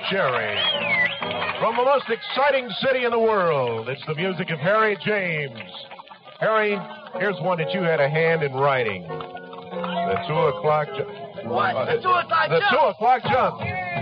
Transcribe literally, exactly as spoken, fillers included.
Cherry. From the most exciting city in the world, it's the music of Harry James. Harry, here's one that you had a hand in writing. The two o'clock jump. What? The two o'clock The jump? two o'clock jump.